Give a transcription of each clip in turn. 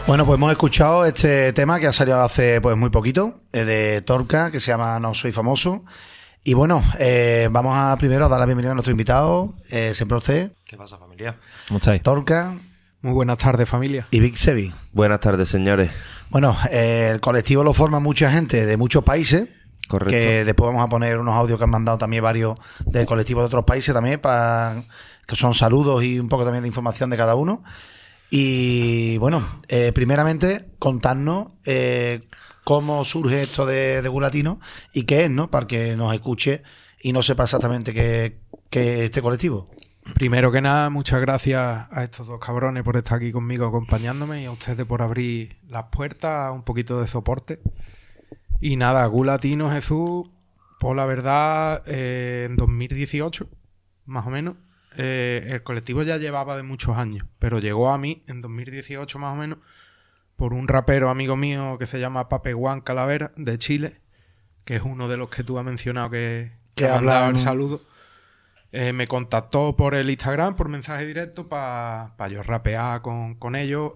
Bueno, pues hemos escuchado este tema que ha salido hace pues muy poquito, de Torca, que se llama No Soy Famoso. Y bueno, vamos a primero a dar la bienvenida a nuestro invitado, siempre usted. ¿Qué pasa, familia? ¿Cómo estáis? Torca. Muy buenas tardes, familia. Y Big Sevi. Buenas tardes, señores. Bueno, el colectivo lo forma mucha gente de muchos países. Correcto. Que después vamos a poner unos audios que han mandado también varios del colectivo de otros países también, que son saludos y un poco también de información de cada uno. Y bueno, primeramente contarnos cómo surge esto de Gulatino y qué es, ¿no? Para que nos escuche y no sepa exactamente qué es este colectivo. Primero que nada, muchas gracias a estos dos cabrones por estar aquí conmigo acompañándome y a ustedes por abrir las puertas, un poquito de soporte. Y nada, Gulatino, Jesús, pues la verdad, en 2018, más o menos, el colectivo ya llevaba de muchos años, pero llegó a mí en 2018 más o menos por un rapero amigo mío que se llama Pape Juan Calavera, de Chile, que es uno de los que tú has mencionado que ha mandado el saludo. Me contactó por el Instagram, por mensaje directo, para yo rapear con ellos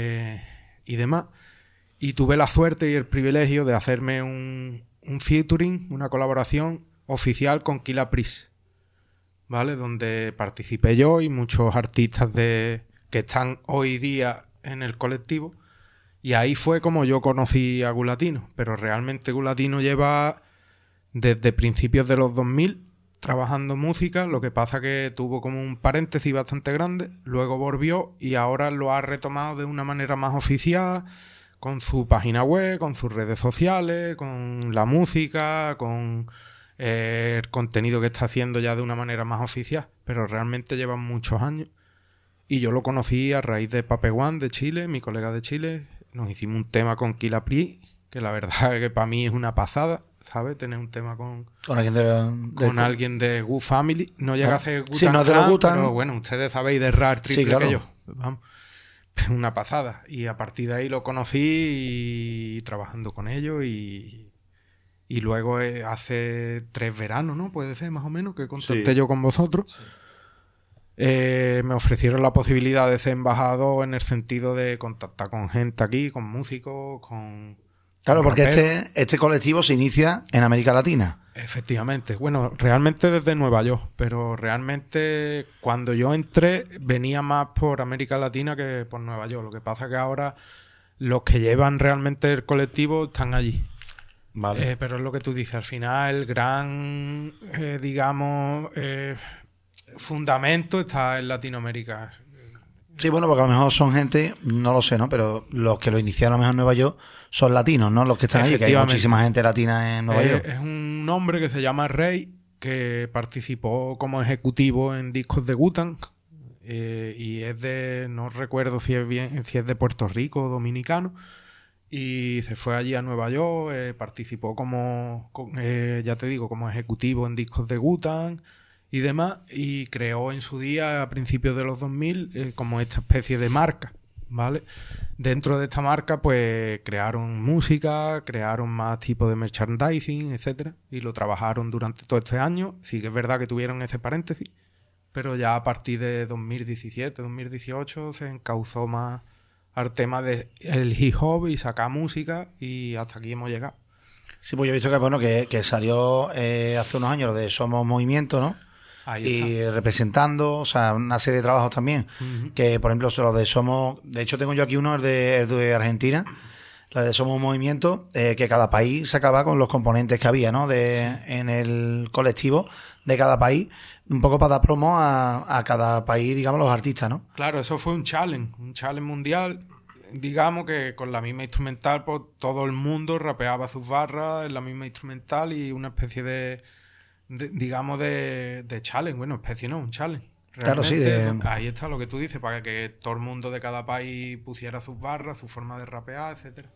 y demás. Y tuve la suerte y el privilegio de hacerme un featuring, una colaboración oficial con Killah Priest, ¿vale? Donde participé yo y muchos artistas que están hoy día en el colectivo. Y ahí fue como yo conocí a Gulatino. Pero realmente Gulatino lleva desde principios de los 2000 trabajando música. Lo que pasa que tuvo como un paréntesis bastante grande. Luego volvió y ahora lo ha retomado de una manera más oficial, con su página web, con sus redes sociales, con la música, con el contenido que está haciendo ya de una manera más oficial, pero realmente llevan muchos años. Y yo lo conocí a raíz de Pape Juan de Chile, mi colega de Chile. Nos hicimos un tema con Killah Priest, que la verdad es que para mí es una pasada, ¿sabes? Tener un tema con alguien de Gu Family. No llega a ser Gu-Tang sí, no de los Gu-Tang, pero bueno, ustedes sabéis de rap triple, sí, claro, que yo. Vamos. Una pasada. Y a partir de ahí lo conocí y trabajando con ellos y luego hace 3 veranos, ¿no? Puede ser más o menos que contacté yo con vosotros. Sí. Me ofrecieron la posibilidad de ser embajador en el sentido de contactar con gente aquí, con músicos, con... Claro, porque este colectivo se inicia en América Latina. Efectivamente. Bueno, realmente desde Nueva York, pero realmente cuando yo entré venía más por América Latina que por Nueva York. Lo que pasa es que ahora los que llevan realmente el colectivo están allí. Vale. Pero es lo que tú dices, al final el gran, fundamento está en Latinoamérica. Sí, bueno, porque a lo mejor son gente, no lo sé, ¿no? Pero los que lo iniciaron a lo mejor en Nueva York son latinos, ¿no? Los que están allí, que hay muchísima gente latina en Nueva York. Es un hombre que se llama Rey, que participó como ejecutivo en discos de Wu-Tang, y es de, no recuerdo si es de Puerto Rico o dominicano, y se fue allí a Nueva York, participó como ejecutivo en discos de Wu-Tang y demás, y creó en su día, a principios de los 2000, como esta especie de marca, ¿vale? Dentro de esta marca, pues, crearon música, crearon más tipos de merchandising, etcétera, y lo trabajaron durante todo este año. Sí que es verdad que tuvieron ese paréntesis, pero ya a partir de 2017, 2018, se encauzó más al tema del hip hop y sacar música, y hasta aquí hemos llegado. Sí, pues yo he visto que, bueno, que salió hace unos años lo de Somos Movimiento, ¿no? Y representando, o sea, una serie de trabajos también, que por ejemplo los de Somos, de hecho tengo yo aquí uno, el de Argentina, la de Somos Movimiento, que cada país sacaba con los componentes que había, ¿no? En el colectivo de cada país, un poco para dar promo a cada país, digamos, los artistas, ¿no? Claro, eso fue un challenge mundial, digamos que con la misma instrumental, pues todo el mundo rapeaba sus barras en la misma instrumental y una especie de challenge, bueno, especie no, un challenge. Realmente, claro, sí. Ahí está lo que tú dices, para que todo el mundo de cada país pusiera sus barras, su forma de rapear, etcétera.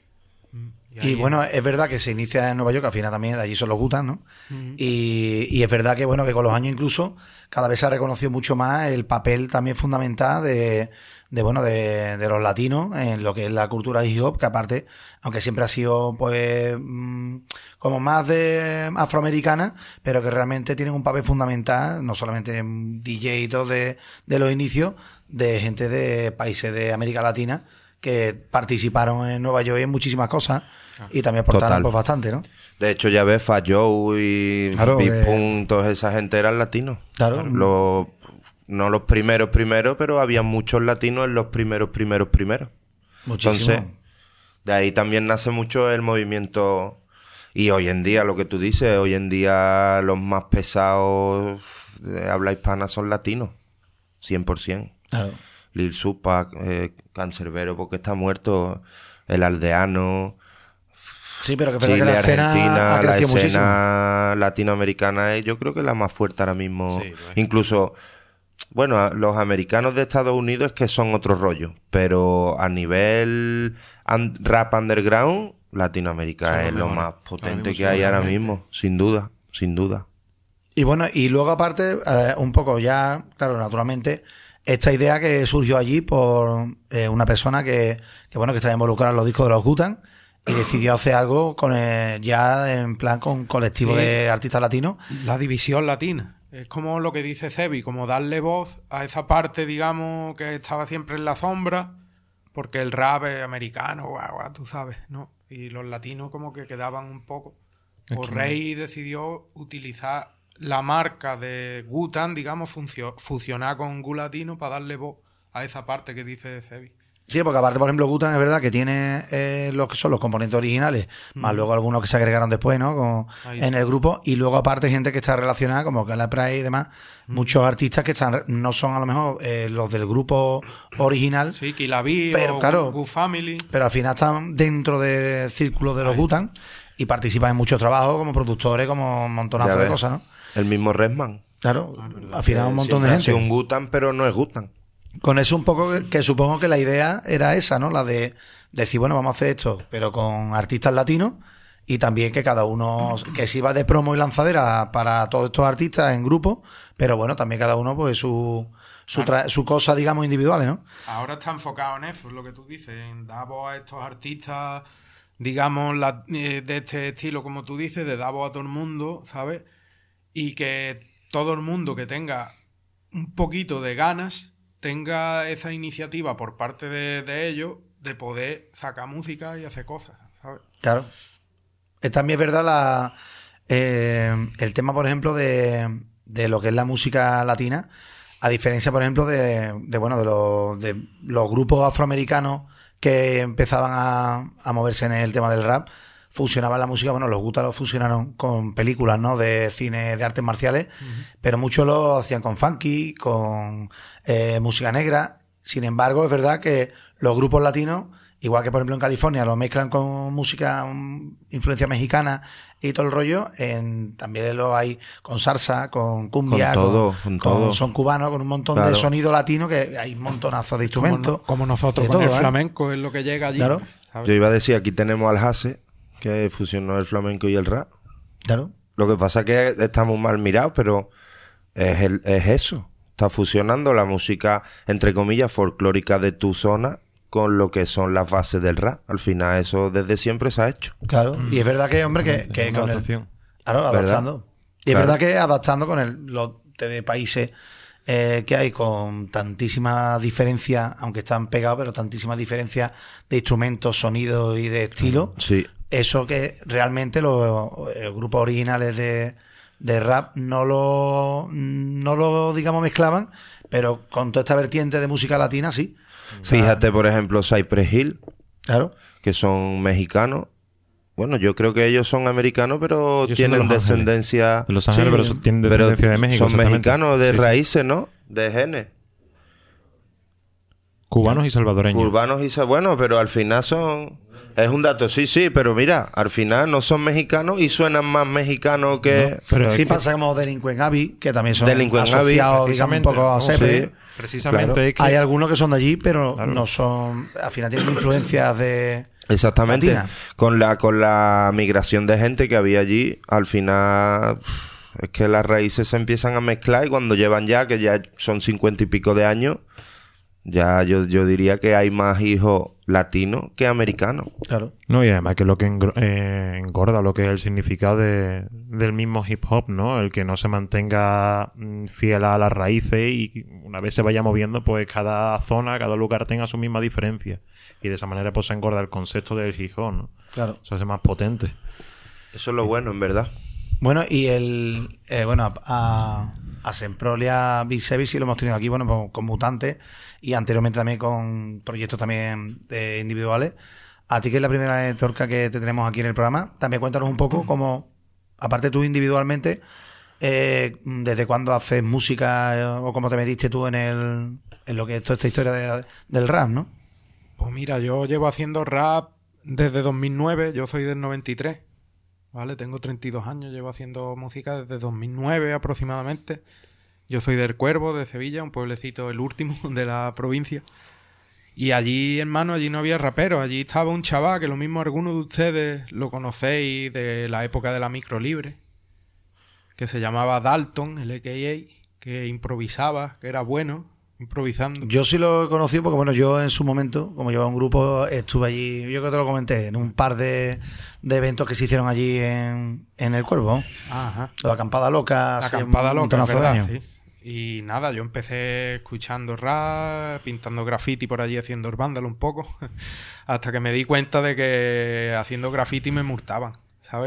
Y bueno, es verdad que se inicia en Nueva York, al final también de allí son los Wu-Tang, ¿no? Y es verdad que, bueno, que con los años incluso cada vez se ha reconocido mucho más el papel también fundamental de los latinos en lo que es la cultura hip hop, que aparte, aunque siempre ha sido pues como más de afroamericana, pero que realmente tienen un papel fundamental, no solamente en DJ y todo de los inicios, de gente de países de América Latina, que participaron en Nueva York en muchísimas cosas y también aportaron pues bastante, ¿no? De hecho, ya ves, Fat Joe y Big Pun, toda esa gente eran latinos. Claro. No los primeros, pero había muchos latinos en los primeros. Muchísimo. Entonces, de ahí también nace mucho el movimiento. Y hoy en día, lo que tú dices, hoy en día los más pesados de habla hispana son latinos. 100%. Claro. Lil Supa, Cancerbero porque está muerto, El Aldeano. Sí, pero que, Chile, que la escena Argentina, ha la crecido escena muchísimo. latinoamericana es, yo creo que la más fuerte ahora mismo. Sí, incluso, bueno, los americanos de Estados Unidos es que son otro rollo, pero a nivel rap underground, Latinoamérica es lo más potente que hay ahora mismo, sin duda. Y bueno, y luego aparte, un poco ya, claro, naturalmente, esta idea que surgió allí por una persona que estaba involucrada en los discos de los Wu-Tang y decidió hacer algo con ya en plan con colectivo de artistas latinos. La división latina. Es como lo que dice Cebi, como darle voz a esa parte, digamos, que estaba siempre en la sombra, porque el rap es americano, tú sabes, ¿no? Y los latinos como que quedaban un poco. O Rey decidió utilizar la marca de Wu-Tang, digamos, fusionar con Gu Latino para darle voz a esa parte que dice Cebi. Sí, porque aparte, por ejemplo, Wu-Tang es verdad que tiene lo que son los componentes originales, más luego algunos que se agregaron después, ¿no? En el grupo, y luego aparte gente que está relacionada, como Gala Pride y demás, muchos artistas que no son a lo mejor los del grupo original. Sí, Kilabi pero, o claro, Wu Family. Pero al final están dentro del círculo de los Wu-Tang y participan en muchos trabajos como productores, como un montonazo de cosas, ¿no? El mismo Redman. Claro, al final un montón de gente. Es un Wu-Tang, pero no es Wu-Tang. Con eso un poco que supongo que la idea era esa, ¿no? La de decir, bueno, vamos a hacer esto, pero con artistas latinos y también que cada uno, que sirva de promo y lanzadera para todos estos artistas en grupo, pero bueno, también cada uno pues su cosa, digamos, individuales, ¿no? Ahora está enfocado en eso, es lo que tú dices, en dar voz a estos artistas, digamos, de este estilo, como tú dices, de dar voz a todo el mundo, ¿sabes? Y que todo el mundo que tenga un poquito de ganas tenga esa iniciativa por parte de ellos de poder sacar música y hacer cosas, ¿sabes? Claro. También es verdad el tema, por ejemplo, de lo que es la música latina, a diferencia, por ejemplo, de los grupos afroamericanos que empezaban a moverse en el tema del rap, fusionaban la música, bueno, los Wu-Tang lo fusionaron con películas, ¿no? De cine de artes marciales, pero muchos lo hacían con funky, con música negra. Sin embargo, es verdad que los grupos latinos, igual que por ejemplo en California, lo mezclan con música, influencia mexicana y todo el rollo, también lo hay con salsa, con cumbia, con todo. Son cubanos, con un montón de sonido latino, que hay un montonazo de instrumentos. Como nosotros con el flamenco, es lo que llega allí. Claro. Yo iba a decir, aquí tenemos al Hase, que fusionó el flamenco y el rap. Claro. Lo que pasa es que estamos mal mirados, pero es eso. Está fusionando la música, entre comillas, folclórica de tu zona con lo que son las bases del rap. Al final eso desde siempre se ha hecho. Claro. Y es verdad que, hombre, que con adaptación. Claro, adaptando. ¿Verdad? Y es verdad que adaptando con los de países que hay con tantísimas diferencias, aunque están pegados, pero tantísimas diferencias de instrumentos, sonidos y de estilo. Sí. Eso que realmente los grupos originales de rap no lo digamos mezclaban, pero con toda esta vertiente de música latina sí. Fíjate, por ejemplo, Cypress Hill, claro, que son mexicanos. Bueno, yo creo que ellos son americanos, pero tienen descendencia... De Los Ángeles, pero tienen descendencia de México. Son mexicanos de raíces, ¿no? De genes. Cubanos y salvadoreños. Bueno, pero al final son... Es un dato, sí, pero mira, al final no son mexicanos y suenan más mexicanos que... No, pero sí pasa como Delinquent Abbey, que también son asociados, digamos, un poco a Sepre. Sí, precisamente. Claro. Es que... Hay algunos que son de allí, pero no son... Al final tienen influencias de... Exactamente. Latina. Con la migración de gente que había allí, al final... Es que las raíces se empiezan a mezclar y cuando llevan que ya son 50 y pico de años, ya yo diría que hay más hijos latino que americano. Claro. No, y además que lo que engorda lo que es el significado del mismo hip hop, ¿no? El que no se mantenga fiel a las raíces y una vez se vaya moviendo, pues cada zona, cada lugar tenga su misma diferencia. Y de esa manera pues se engorda el concepto del hip hop, ¿no? Claro. Se hace más potente. Eso es lo bueno, en verdad. Bueno, y a Semprolia Bisevi sí lo hemos tenido aquí, bueno, pues, con Mutantes y anteriormente también con proyectos también individuales. A ti, que es la primera vez, Torca, que te tenemos aquí en el programa, también cuéntanos un poco cómo, aparte tú individualmente, desde cuándo haces música o cómo te metiste tú en lo que es toda esta historia del rap, ¿no? Pues mira, yo llevo haciendo rap desde 2009, yo soy del 93. ¿Vale? Tengo 32 años, llevo haciendo música desde 2009 aproximadamente. Yo soy del Cuervo, de Sevilla, un pueblecito, el último de la provincia. Y allí, hermano, allí no había raperos. Allí estaba un chaval que lo mismo algunos de ustedes lo conocéis de la época de la micro libre, que se llamaba Dalton, el a.k.a., que improvisaba, que era bueno improvisando. Yo sí lo he conocido porque, bueno, yo en su momento, como llevaba un grupo, estuve allí, yo creo que te lo comenté, en un par de eventos que se hicieron allí en el Cuervo. Ajá. La acampada loca. La acampada loca, es verdad, sí. Y nada, yo empecé escuchando rap, pintando graffiti por allí, haciendo el vándalo un poco, hasta que me di cuenta de que haciendo graffiti me multaban, ¿sabes?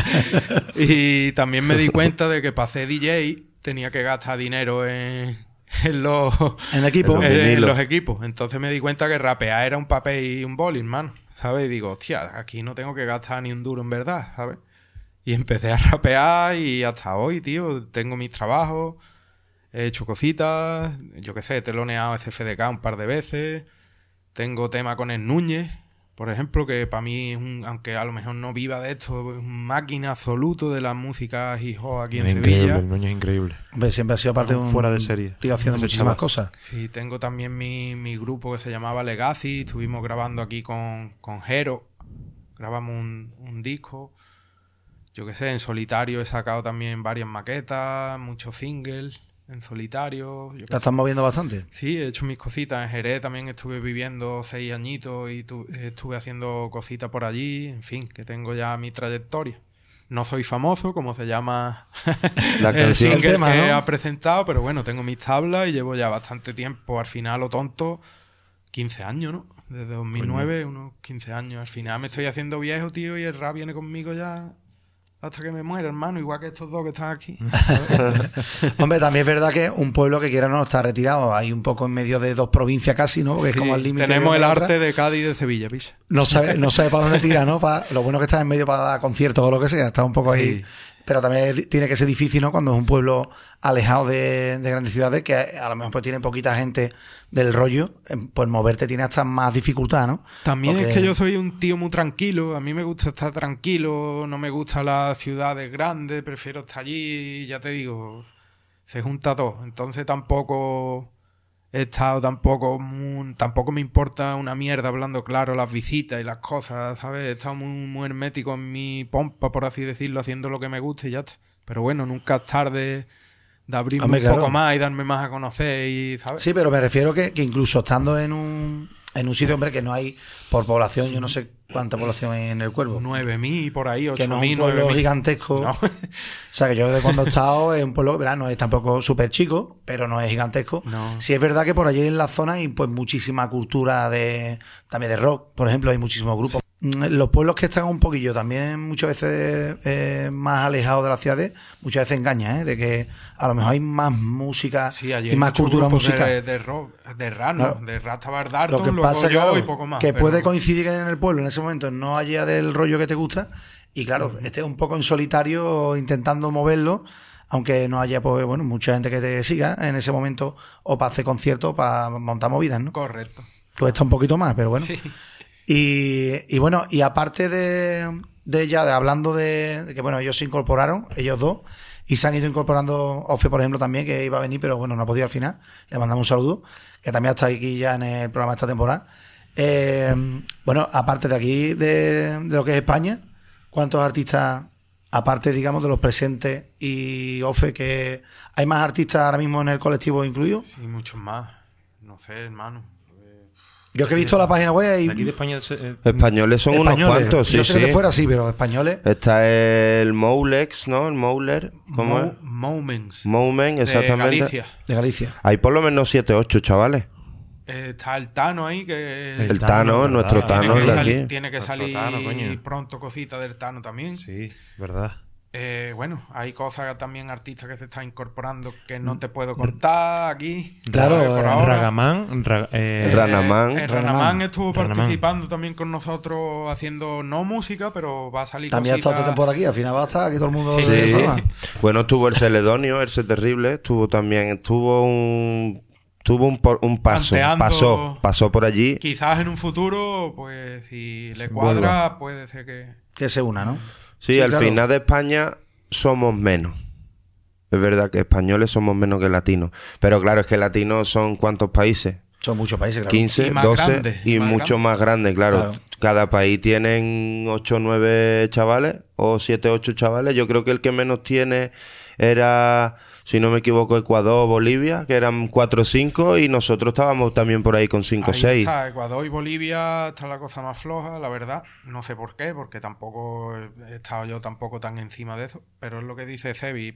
Y también me di cuenta de que para hacer DJ tenía que gastar dinero en los equipos. Entonces me di cuenta que rapear era un papel y un boli, hermano, ¿sabes? Y digo, hostia, aquí no tengo que gastar ni un duro en verdad, ¿sabes? Y empecé a rapear y hasta hoy, tío, tengo mis trabajos, he hecho cositas, yo qué sé, he teloneado CFDK un par de veces, tengo tema con el Núñez, por ejemplo, que para mí es aunque a lo mejor no viva de esto, es un máquina absoluto de la música hip hop aquí en Sevilla. El Núñez es increíble. Hombre, siempre ha sido parte de un... Fuera de serie. Estoy haciendo muchísimas cosas. Sí, tengo también mi grupo que se llamaba Legacy, estuvimos grabando aquí con Jero, grabamos un disco, yo qué sé, en solitario he sacado también varias maquetas, muchos singles en solitario. ¿Te estás moviendo bastante? Sí, he hecho mis cositas. En Jerez también estuve viviendo 6 añitos y estuve haciendo cositas por allí. En fin, que tengo ya mi trayectoria. No soy famoso, como se llama el single que ha presentado, pero bueno, tengo mis tablas y llevo ya bastante tiempo. Al final, lo tonto, 15 años, ¿no? Desde 2009, unos 15 años. Al final me estoy haciendo viejo, tío, y el rap viene conmigo ya... hasta que me muera, hermano, igual que estos dos que están aquí. Hombre, también es verdad que un pueblo que quiera no está retirado. Hay un poco en medio de dos provincias casi, ¿no? Porque es como al límite. Tenemos el arte de Cádiz y de Sevilla, picha. No sabe para dónde tira, ¿no? Lo bueno que está en medio para dar conciertos o lo que sea. Está un poco ahí. Sí. Pero también tiene que ser difícil, ¿no? Cuando es un pueblo alejado de grandes ciudades, que a lo mejor pues tiene poquita gente del rollo, pues moverte tiene hasta más dificultad, ¿no? También es que yo soy un tío muy tranquilo, a mí me gusta estar tranquilo, no me gustan las ciudades grandes, prefiero estar allí, ya te digo, se junta todo. Entonces tampoco he estado, tampoco me importa una mierda, hablando claro, las visitas y las cosas, ¿sabes? He estado muy hermético en mi pompa, por así decirlo, haciendo lo que me gusta y ya está. Pero bueno, nunca es tarde de abrirme un poco más y darme más a conocer, y ¿sabes? Sí, pero me refiero que incluso estando en un sitio, hombre, que no hay por población, yo no sé cuánta población hay en el Cuervo. 9.000 por ahí, 8.000. Que no es un pueblo gigantesco. No. O sea, que yo de cuando he estado es un pueblo, ¿verdad? No es tampoco súper chico, pero no es gigantesco. No. Sí es verdad que por allí en la zona hay pues muchísima cultura también de rock, por ejemplo, hay muchísimos grupos. Los pueblos que están un poquillo también muchas veces más alejados de las ciudades, muchas veces engañan, de que a lo mejor hay más música y más cultura musical. De rock, de rap, ¿no? De rap estaba Darton, lo que pasa, claro, y poco más. Que puede coincidir en el pueblo en ese momento no haya del rollo que te gusta y claro, estés un poco en solitario intentando moverlo, aunque no haya pues bueno mucha gente que te siga en ese momento o para hacer conciertos o para montar movidas, ¿no? Correcto. Cuesta un poquito más, pero bueno. Sí. Y bueno, y aparte hablando de que bueno, ellos se incorporaron, ellos dos, y se han ido incorporando Ofe, por ejemplo, también, que iba a venir, pero bueno, no ha podido al final. Le mandamos un saludo, que también está aquí ya en el programa esta temporada. Bueno, aparte de aquí, de lo que es España, ¿cuántos artistas, aparte, digamos, de los presentes y Ofe, que hay más artistas ahora mismo en el colectivo incluido? Sí, muchos más. No sé, hermano. Yo que he visto la página web y... Aquí de España... Españoles son unos cuantos, sí, yo sé que de fuera sí, pero españoles... Está el Moulex, ¿no? El Mouler, ¿cómo es? Moumen, exactamente. De Galicia. Hay por lo menos 7 8 chavales. Está el Tano ahí, que... El Tano, nuestro Tano de aquí. Tiene que salir pronto cosita del Tano también. Sí, verdad. Bueno, hay cosas también, artistas que se están incorporando que no te puedo contar aquí. Claro, Ragaman. Ranaman estuvo participando también con nosotros haciendo no música, pero va a salir también cosita... ha estado esta temporada aquí, al final va a estar aquí todo el mundo. Sí. Bueno, estuvo el Celedonio, el Ser Terrible, tuvo un paso. Pasó por allí. Quizás en un futuro, pues si le cuadra, puede ser que se una, ¿no? Sí, al final de España somos menos. Es verdad que españoles somos menos que latinos. Pero claro, es que latinos son ¿cuántos países? Son muchos países, claro. 15, 12 y mucho más grandes, claro. Cada país tienen 8 o 9 chavales o 7 o 8 chavales. Yo creo que el que menos tiene era, si no me equivoco, Ecuador o Bolivia, que eran 4 o 5, y nosotros estábamos también por ahí con 5 o 6. Está Ecuador y Bolivia, está la cosa más floja, la verdad. No sé por qué, porque tampoco he estado yo tampoco tan encima de eso. Pero es lo que dice Cebi.